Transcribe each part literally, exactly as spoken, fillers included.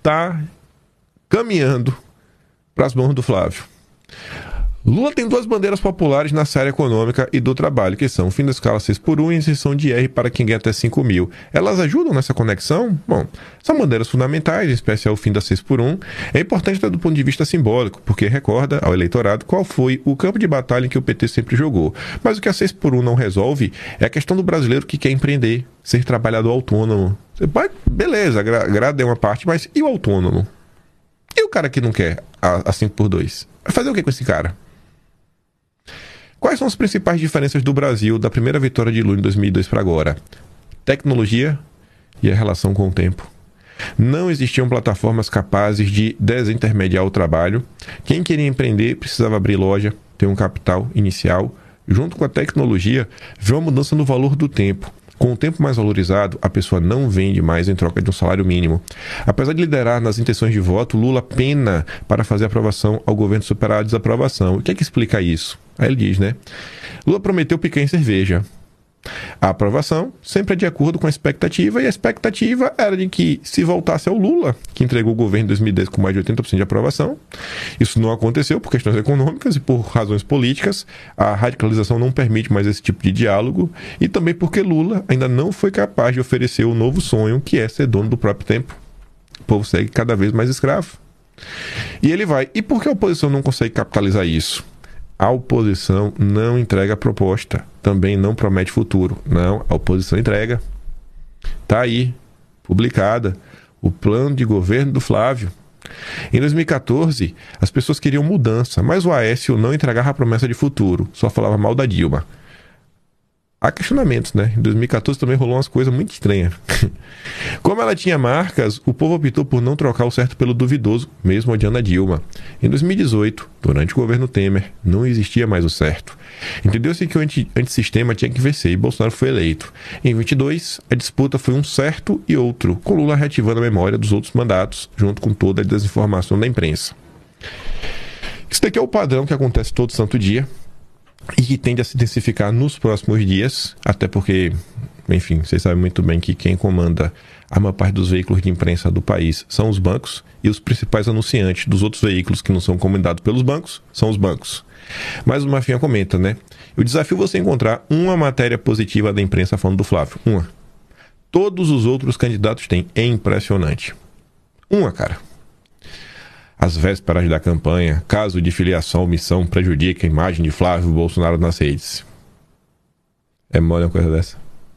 está caminhando para as mãos do Flávio. Lula tem duas bandeiras populares na área econômica e do trabalho, que são o fim da escala seis por um e isenção de I R para quem ganha até cinco mil. Elas ajudam nessa conexão? Bom, são bandeiras fundamentais, em especial o fim da seis por um. É importante até do ponto de vista simbólico, porque recorda ao eleitorado qual foi o campo de batalha em que o P T sempre jogou. Mas o que a seis por um não resolve é a questão do brasileiro que quer empreender, ser trabalhador autônomo. Você pode, beleza, agrada é uma parte, mas e o autônomo? E o cara que não quer a, a cinco por dois? Vai fazer o que com esse cara? Quais são as principais diferenças do Brasil da primeira vitória de Lula em dois mil e dois para agora? Tecnologia e a relação com o tempo. Não existiam plataformas capazes de desintermediar o trabalho. Quem queria empreender precisava abrir loja, ter um capital inicial. Junto com a tecnologia, veio uma mudança no valor do tempo. Com o tempo mais valorizado, a pessoa não vende mais em troca de um salário mínimo. Apesar de liderar nas intenções de voto, Lula pena para fazer aprovação ao governo superar a desaprovação. O que é que explica isso? Aí ele diz, né? Lula prometeu picanha e cerveja. A aprovação sempre é de acordo com a expectativa, e a expectativa era de que, se voltasse ao Lula, que entregou o governo em dois mil e dez com mais de oitenta por cento de aprovação, isso não aconteceu por questões econômicas e por razões políticas. A radicalização não permite mais esse tipo de diálogo, e também porque Lula ainda não foi capaz de oferecer o novo sonho, que é ser dono do próprio tempo. O povo segue cada vez mais escravo. E ele vai. E por que a oposição não consegue capitalizar isso? A oposição não entrega proposta, também não promete futuro. Não, a oposição entrega. Está aí, publicada, o plano de governo do Flávio. Em dois mil e quatorze, as pessoas queriam mudança, mas o Aécio não entregava a promessa de futuro, só falava mal da Dilma. Há questionamentos, né? Em dois mil e quatorze também rolou umas coisas muito estranhas. Como ela tinha marcas, o povo optou por não trocar o certo pelo duvidoso, mesmo odiando a Dilma. Em dois mil e dezoito, durante o governo Temer, não existia mais o certo. Entendeu-se que o anti, antissistema tinha que vencer e Bolsonaro foi eleito. Em vinte e dois, a disputa foi um certo e outro, com Lula reativando a memória dos outros mandatos, junto com toda a desinformação da imprensa. Isso daqui é o padrão que acontece todo santo dia, e que tende a se intensificar nos próximos dias, até porque, enfim, vocês sabem muito bem que quem comanda a maior parte dos veículos de imprensa do país são os bancos, e os principais anunciantes dos outros veículos que não são comandados pelos bancos são os bancos. Mas o Mafinha comenta, né? Eu desafio você a encontrar uma matéria positiva da imprensa falando do Flávio. Uma. Todos os outros candidatos têm. É impressionante. Uma, cara. Às vésperas da campanha, caso de filiação ou omissão prejudica a imagem de Flávio Bolsonaro nas redes. É mole uma coisa dessa.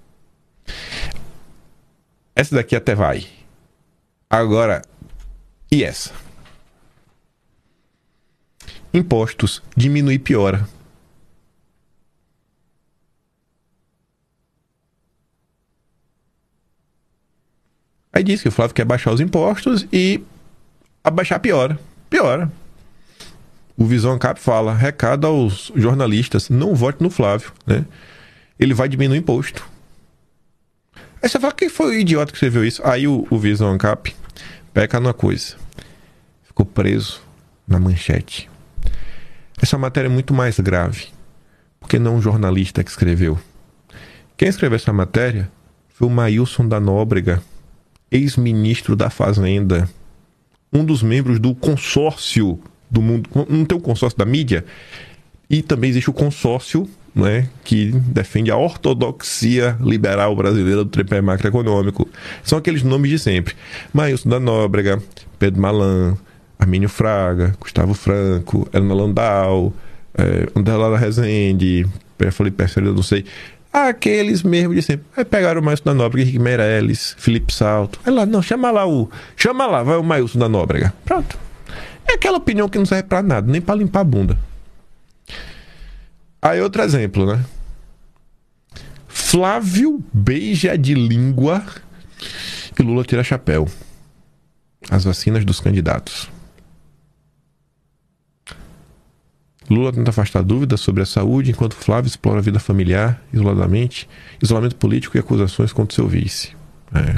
Essa daqui até vai. Agora, e essa? Impostos diminui e piora. Aí diz que o Flávio quer baixar os impostos e abaixar piora. Piora. O Visão Ancap fala, recado aos jornalistas, não vote no Flávio, né? Ele vai diminuir o imposto. Aí você fala, quem foi o idiota que escreveu isso? Aí o, o Visão Ancap peca numa coisa. Ficou preso na manchete. Essa matéria é muito mais grave, porque não um jornalista que escreveu. Quem escreveu essa matéria foi o Maílson da Nóbrega, ex-ministro da Fazenda, um dos membros do consórcio do mundo. Não tem o consórcio da mídia? E também existe o consórcio, né, que defende a ortodoxia liberal brasileira do tripé macroeconômico. São aqueles nomes de sempre. Maílson da Nóbrega, Pedro Malan, Armínio Fraga, Gustavo Franco, Helena Landau, é, André Lara Rezende, Felipe Percelho, eu não sei. Aqueles mesmo de sempre. Aí pegaram o Maílson da Nóbrega, Henrique Meirelles, Felipe Salto. Aí lá, não, chama lá o... Chama lá, vai o Maílson da Nóbrega. Pronto. É aquela opinião que não serve pra nada, nem pra limpar a bunda. Aí outro exemplo, né? Flávio beija de língua e Lula tira chapéu. As vacinas dos candidatos. Lula tenta afastar dúvidas sobre a saúde, enquanto Flávio explora a vida familiar, isoladamente, isolamento político e acusações contra seu vice. É.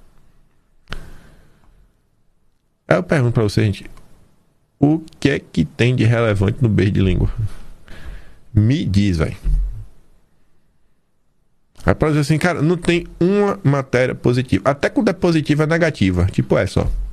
Aí eu pergunto pra você, gente, o que é que tem de relevante no beijo de língua? Me diz, velho. Aí pode dizer assim, cara, não tem uma matéria positiva. Até quando é positiva é negativa. Tipo essa, ó.